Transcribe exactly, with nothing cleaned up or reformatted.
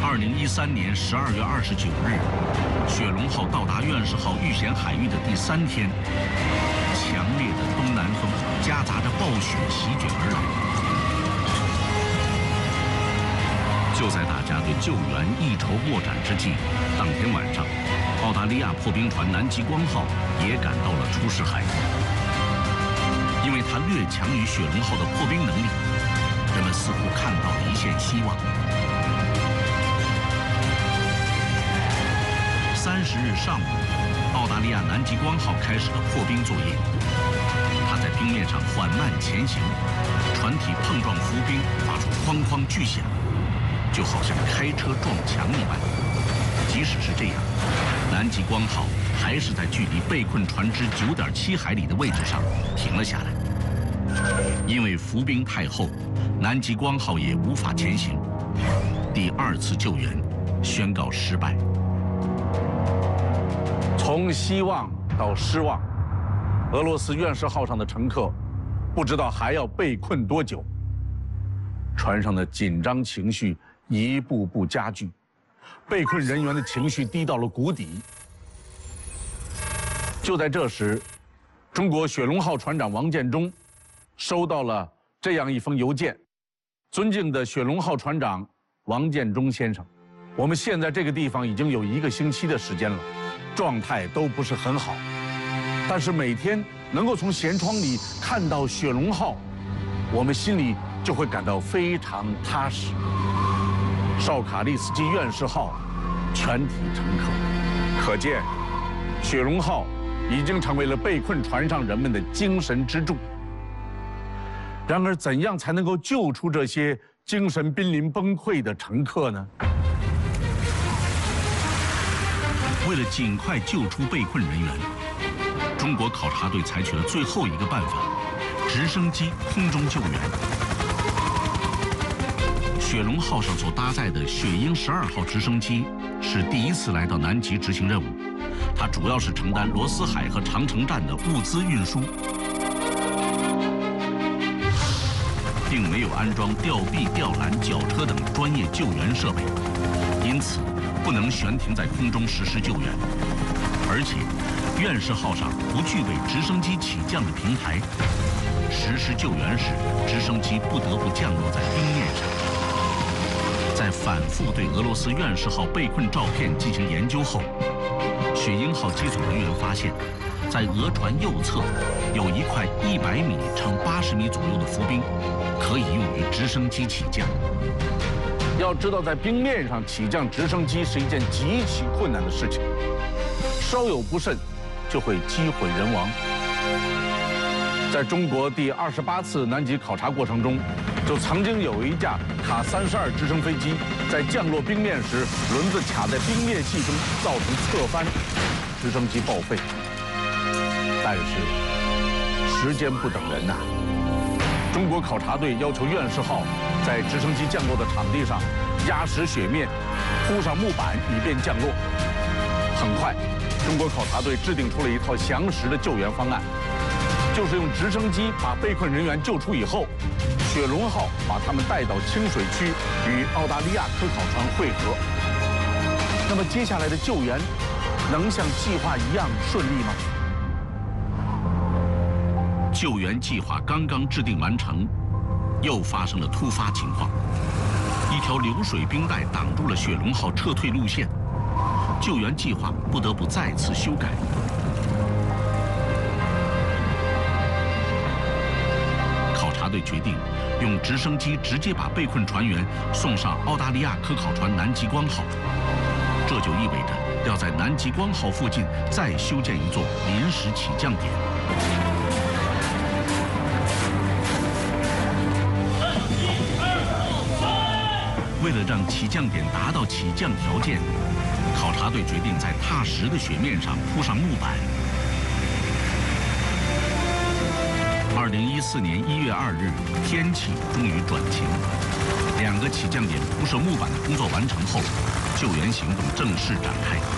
二零一三年十二月二十九日，雪龙号到达愿氏号遇险海域的第三天，强烈的东南风夹杂着暴雪席卷而来。就在大家对救援一筹莫展之际，当天晚上，澳大利亚破冰船南极光号也赶到了出事海域。因为它略强于雪龙号的破冰能力，人们似乎看到了一线希望。三十日上午，澳大利亚南极光号开始了破冰作业。它在冰面上缓慢前行，船体碰撞浮冰，发出哐哐巨响，就好像开车撞墙一般。即使是这样，南极光号还是在距离被困船只九点七海里的位置上停了下来。因为浮冰太厚，南极光号也无法前行。第二次救援宣告失败。 从希望到失望，俄罗斯愿氏号上的乘客不知道还要被困多久。船上的紧张情绪一步步加剧，被困人员的情绪低到了谷底。就在这时，中国雪龙号船长王建中收到了这样一封邮件：尊敬的雪龙号船长王建中先生，我们现在这个地方已经有一个星期的时间了，状态都不是很好，但是每天能够从舷窗里看到雪龙号，我们心里就会感到非常踏实。绍卡利斯基愿氏号全体乘客，可见雪龙号已经成为了被困船上人们的精神支柱。然而，怎样才能够救出这些精神濒临崩溃的乘客呢？ 为了尽快救出被困人员，中国考察队采取了最后一个办法：直升机空中救援。雪龙号上所搭载的雪鹰十二号直升机是第一次来到南极执行任务，它主要是承担罗斯海和长城站的物资运输，并没有安装吊臂、吊篮、绞车等专业救援设备，因此不能悬停在空中实施救援。而且，愿氏号上不具备直升机起降的平台，实施救援时，直升机不得不降落在冰面上。在反复对俄罗斯愿氏号被困照片进行研究后，雪鹰号机组人员发现，在俄船右侧有一块一百米乘八十米左右的浮冰，可以用于直升机起降。 要知道，在冰面上起降直升机是一件极其困难的事情，稍有不慎就会机毁人亡。在中国第二十八次南极考察过程中，就曾经有一架卡三十二直升飞机在降落冰面时，轮子卡在冰面系中，造成侧翻，直升机报废。但是时间不等人呐、啊，中国考察队要求愿氏号在直升机降落的场地上压实雪面，铺上木板以便降落。很快，中国考察队制定出了一套详实的救援方案，就是用直升机把被困人员救出以后，雪龙号把他们带到清水区与澳大利亚科考船会合。那么接下来的救援能像计划一样顺利吗？ 救援计划刚刚制定完成，又发生了突发情况，一条流水冰带挡住了雪龙号撤退路线，救援计划不得不再次修改。考察队决定用直升机直接把被困船员送上澳大利亚科考船南极光号，这就意味着要在南极光号附近再修建一座临时起降点。为了让起降点达到起降条件，考察队决定在踏实的雪面上铺上木板。二零一四年一月二日，天气终于转晴，两个起降点铺设木板的工作完成后，救援行动正式展开。